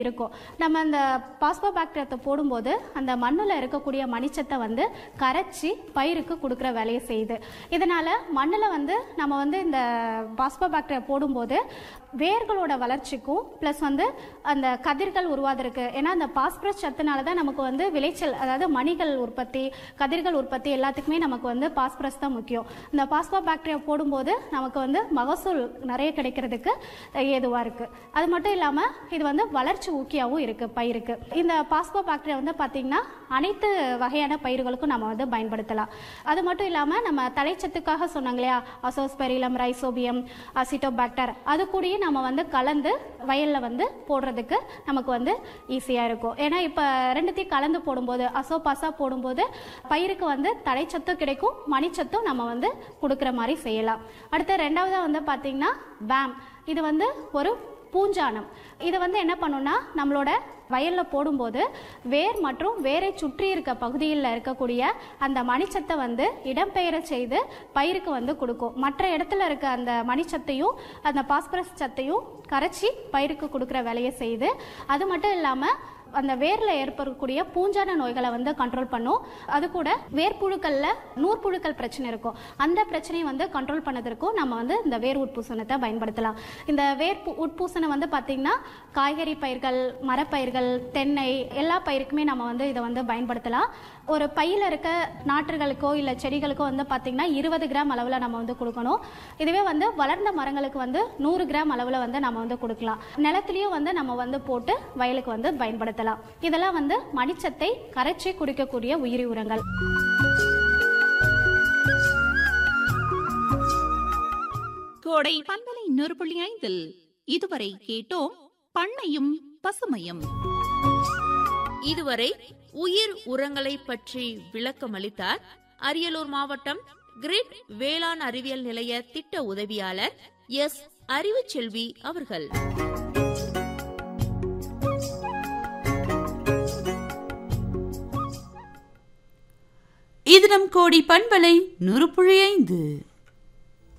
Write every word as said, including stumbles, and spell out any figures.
இருக்கும். நம்ம அந்த பாஸ்போபாக்டீரியத்தை போடும்போது அந்த மண்ணில் இருக்கக்கூடிய மணிச்சத்தை வந்து கரைச்சி பயிருக்கு கொடுக்குற வேலையை செய்யுது. இதனால மண்ணில் வந்து நம்ம வந்து இந்த பாஸ்போபாக்டீரியா போடும்போது வேர்களோட வளர்ச்சிக்கும் ப்ளஸ் வந்து அந்த கதிர்கள் உருவாதிருக்கு. ஏன்னா அந்த பாஸ்பரஸ் சத்துனால தான் நமக்கு வந்து விளைச்சல், அதாவது மணிகள் உற்பத்தி, கதிர்கள் உற்பத்தி எல்லாத்துக்குமே நமக்கு வந்து பாஸ்பரஸ் தான் முக்கியம். இந்த பாஸ்போபாக்டீரியா போடும்போது நமக்கு வந்து மகசூல் நிறைய கிடைக்கிறதுக்கு ஏதுவாக இருக்கு. அது மட்டும் இல்லாமல் இது வந்து வளர்ச்சி ஊக்கியாகவும் இருக்கு பயிருக்கு. இந்த பாஸ்போபாக்டீரியா வந்து பார்த்தீங்கன்னா அனைத்து வகையான பயிர்களுக்கும் நம்ம வந்து பயன்படுத்தலாம். அது மட்டும் இல்லாமல் நம்ம தழைச்சத்துக்காக சொன்னாங்க இல்லையா, அசோஸ்பெரிலம், ரைசோபியம், அசிட்டோபாக்டர், அது கூடயே நம்ம வந்து கலந்து வயலில் வந்து போடுறதுக்கு நமக்கு வந்து ஈஸியாக இருக்கும். ஏன்னா இப்போ ரெண்டுத்தையும் கலந்து போடும்போது, அசோபாசா போடும்போது பயிருக்கு வந்து தழைச்சத்தும் கிடைக்கும், மணிச்சத்தும் நம்ம வந்து கொடுக்குற மாதிரி செய்யலாம். அடுத்து ரெண்டாவதாக வந்து பார்த்தீங்கன்னா வேம். இது வந்து ஒரு பூஞ்சானம். இது வந்து என்ன பண்ணுன்னா நம்மளோட வயலில் போடும்போது வேர் மற்றும் வேரை சுற்றி இருக்க பகுதியில் இருக்கக்கூடிய அந்த மணிச்சத்தை வந்து இடம்பெயர செய்து பயிருக்கு வந்து கொடுக்கும். மற்ற இடத்துல இருக்க அந்த மணிச்சத்தையும் அந்த பாஸ்பரஸ் சத்தையும் கரைச்சி பயிருக்கு கொடுக்குற வேலையை செய்யுது. அது மட்டும் இல்லாமல் அந்த வேரில் ஏற்படக்கூடிய பூஞ்சான நோய்களை வந்து கண்ட்ரோல் பண்ணும். அது கூட வேர்ப்புழுக்களில் நூற்புழுக்கள் பிரச்சனை இருக்கும், அந்த பிரச்சனையை வந்து கண்ட்ரோல் பண்ணதற்கும் நம்ம வந்து இந்த வேர் உட்பூசணத்தை பயன்படுத்தலாம். இந்த வேர் உட்பூசணம் வந்து பார்த்திங்கன்னா காய்கறி பயிர்கள், மரப்பயிர்கள், தென்னை எல்லா பயிருக்குமே நம்ம வந்து இதை வந்து பயன்படுத்தலாம். ஒரு பையில் இருக்க நாற்றுகளுக்கோ இல்லை செடிகளுக்கோ வந்து பார்த்திங்கன்னா இருபது கிராம் அளவில் நம்ம வந்து கொடுக்கணும். இதுவே வந்து வளர்ந்த மரங்களுக்கு வந்து நூறு கிராம் அளவில் வந்து நம்ம வந்து கொடுக்கலாம். நிலத்திலையும் வந்து நம்ம வந்து போட்டு வயலுக்கு வந்து பயன்படுத்தலாம். இதெல்லாம் வந்து மணிச்சத்தை கரைச்சி குடிக்கக்கூடிய உயிரி உரங்கள். கோடை பண்பலை நூறு புள்ளி ஐந்தில் இதுவரை கேட்டோம் பண்ணையும் பசுமையும். இதுவரை உயிர் உரங்களை பற்றி விளக்கம் அளித்தார் அரியலூர் மாவட்டம் கிரிட் வேளாண் அறிவியல் நிலைய திட்ட உதவியாளர் எஸ் அறிவுச்செல்வி அவர்கள். இது நம் கோடி பண்பலை நூறு புள்ளி ஐந்து.